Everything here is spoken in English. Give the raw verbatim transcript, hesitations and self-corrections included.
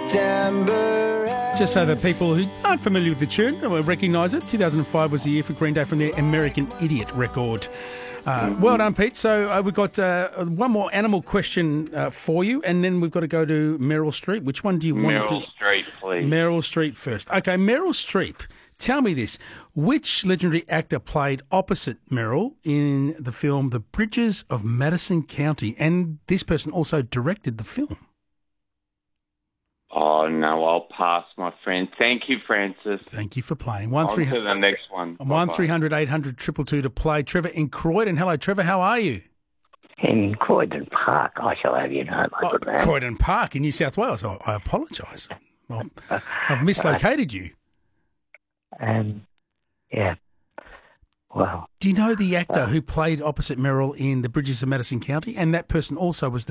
September. Just so that people who aren't familiar with the tune will recognise it, two thousand five was the year for Green Day from their American Idiot record. Uh, well done, Pete. So uh, we've got uh, one more animal question uh, for you, and then we've got to go to Meryl Streep. Which one do you want Meryl to do? Streep, please. Meryl Streep first. Okay, Meryl Streep. Tell me this. Which legendary actor played opposite Meryl in the film The Bridges of Madison County? And this person also directed the film. Oh, no, I'll pass, my friend. Thank you, Francis. Thank you for playing. One On three to the next one. one Bye-bye. three hundred eight hundred two two two to play. Trevor in Croydon. Hello, Trevor. How are you? In Croydon Park, I shall have you know, my Oh, good man. Croydon Park in New South Wales. I, I apologise. Well, I've mislocated you. Um, yeah. Well, Do you know the actor who played opposite Meryl in The Bridges of Madison County? And that person also was the